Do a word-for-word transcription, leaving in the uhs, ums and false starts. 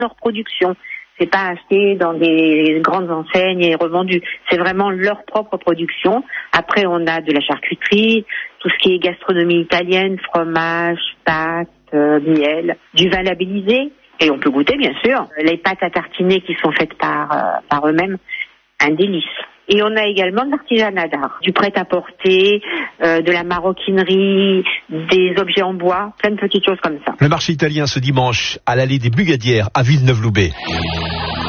leur production. C'est pas acheté dans des grandes enseignes et revendu. C'est vraiment leur propre production. Après, on a de la charcuterie, tout ce qui est gastronomie italienne, fromage, pâtes, euh, miel, du vin labellisé. Et on peut goûter, bien sûr, les pâtes à tartiner qui sont faites par, euh, par eux-mêmes. Un délice. Et on a également de l'artisanat d'art, du prêt-à-porter, euh, de la maroquinerie, des objets en bois, plein de petites choses comme ça. Le marché italien ce dimanche à l'allée des Bugadières à Villeneuve-Loubet.